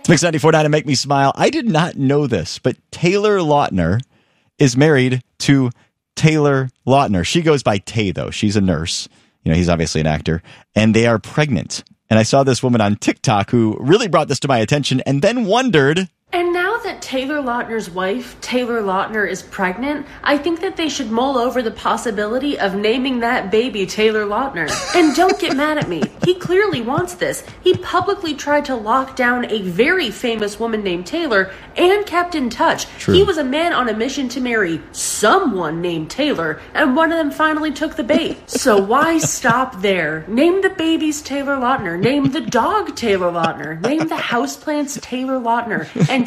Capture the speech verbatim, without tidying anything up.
It's Mix ninety-four point nine and Make Me Smile. I did not know this, but Taylor Lautner is married to Taylor Lautner. She goes by Tay, though. She's a nurse. You know, he's obviously an actor. And they are pregnant. And I saw this woman on TikTok who really brought this to my attention and then wondered... And now that Taylor Lautner's wife, Taylor Lautner, is pregnant, I think that they should mull over the possibility of naming that baby Taylor Lautner. And don't get mad at me. He clearly wants this. He publicly tried to lock down a very famous woman named Taylor and kept in touch. True. He was a man on a mission to marry someone named Taylor, and one of them finally took the bait. So why stop there? Name the babies Taylor Lautner. Name the dog Taylor Lautner. Name the houseplants Taylor Lautner. And